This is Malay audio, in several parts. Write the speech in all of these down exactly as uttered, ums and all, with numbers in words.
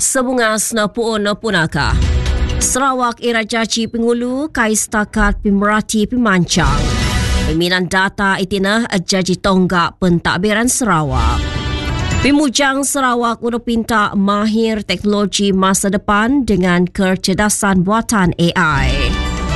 Sebungas na puon na punaka. Sarawak era jaji pengulu kai setakat pemerhati pemancang. Pemilihan data itina jaji tonggak pentadbiran Sarawak. Pemujang Sarawak untuk pinta mahir teknologi masa depan dengan kecerdasan buatan A I.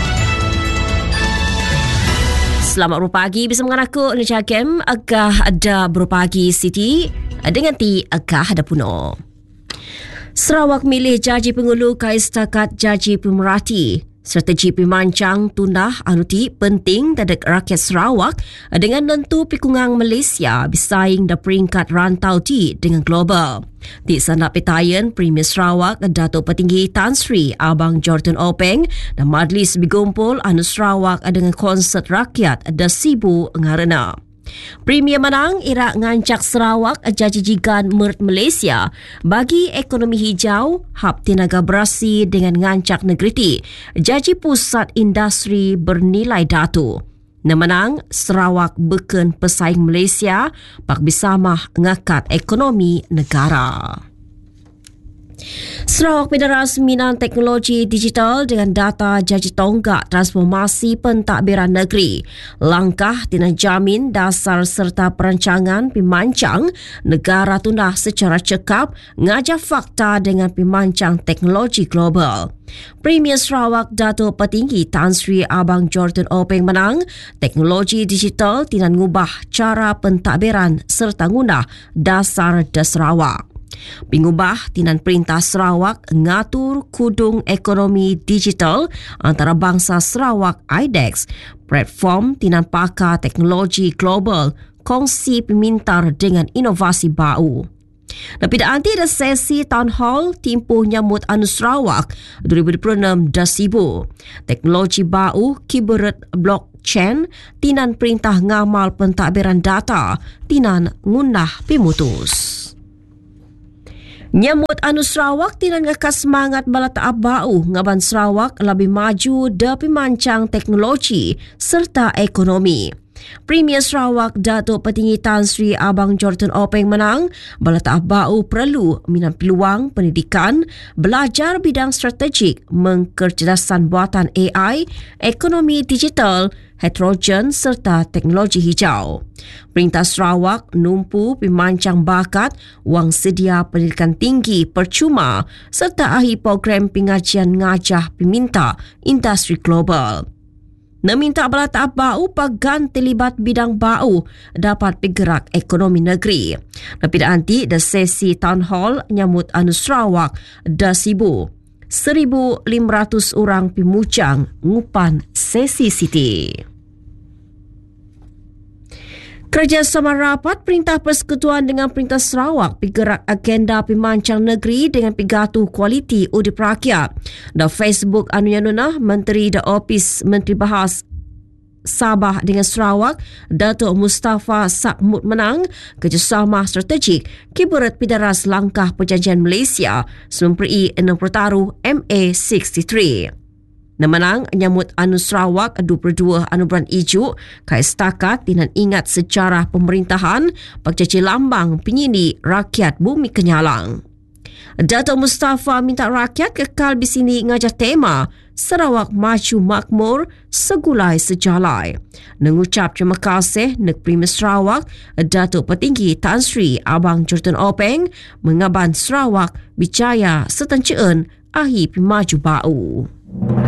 Selamat berpagi bersama aku Nisha Kem. Agah ada berpagi Siti dengan ti agah ada puno. Sarawak milih jaji pengulu kai setakat jaji pemerhati. Strategi pemancang tundah anuti penting dadak rakyat Sarawak dengan nentu pikungang Malaysia bersaing da peringkat rantau ti dengan global. Di sana petayan Premier Sarawak Datuk Petinggi Tan Sri Abang Jordan Openg dan majlis bergumpul anu Sarawak dengan konsert rakyat da Sibu ngarana. Premier menang irak ngancak Sarawak jaji jigan Mert Malaysia bagi ekonomi hijau hab tenaga berasi dengan ngancak negeri ti jaji pusat industri bernilai datu. Nemenang Sarawak beken pesaing Malaysia pak bersama ngakat ekonomi negara. Sarawak Pedaras Minang Teknologi Digital dengan data jaji tonggak transformasi pentadbiran negeri. Langkah tina jamin dasar serta perancangan pemancang negara tundah secara cekap ngajar fakta dengan pemancang teknologi global. Premier Sarawak Datuk Petinggi Tan Sri Abang Jordan Openg menang, teknologi digital tina ngubah cara pentadbiran serta ngundah dasar da Sarawak. Pengubah tinan Perintah Sarawak ngatur kudung ekonomi digital antara bangsa Sarawak I D E X, platform tinan pakar teknologi global, kongsi pemintar dengan inovasi baru. Tapi dah anti ada sesi Town Hall timpuh nyambut anu Sarawak dua ribu dua puluh enam da Sibu. Teknologi baru kiberet blockchain tinan perintah ngamal pentadbiran data tinan ngundah pemutus. Nyamut anu Sarawak tinan ngakak semangat bala taab bau ngaban Sarawak lebih maju da pemancang teknologi serta ekonomi. Premier Sarawak Datuk Petinggi Tan Sri Abang Jordan Openg menang, bala taab bau perlu minat peluang pendidikan, belajar bidang strategik mengkecerdasan buatan A I, ekonomi digital, heterogen serta teknologi hijau. Perintah Sarawak numpu pemancang bakat, wang sedia pendidikan tinggi percuma serta ahli program pengajian ngajah peminta industri global. Neminta bala taab bau pagan terlibat bidang bau dapat bergerak ekonomi negeri. Tapi dah anti da sesi Town Hall nyamut anu Sarawak da Sibu. seribu lima ratus orang pemujang ngupan sesi siti. Kerjasama rapat Perintah Persekutuan dengan Perintah Sarawak bergerak agenda pemancang negeri dengan pigatu kualiti udip rakyat. Da Facebook anu yanunah Menteri da Opis Menteri Bahas Sabah dengan Sarawak Datuk Mustafa Sakmut menang kerjasama strategik kiberet pidaras langkah perjanjian Malaysia semperi enam pertaruh M A enam puluh tiga. Nemenang nyamut anu Sarawak dua puluh dua anu bulan ijuk kai setakat tinan ingat sejarah pemerintahan pakcaci lambang penyini rakyat bumi Kenyalang. Datuk Mustafa minta rakyat kekal di sini ngajah tema Sarawak Maju Makmur Segulai Sejalai. Mengucap terima kasih nek Premier Sarawak Datuk Petinggi Tan Sri Abang Jordan Openg mengaban Sarawak bijaya setanceen ahi pemaju bau.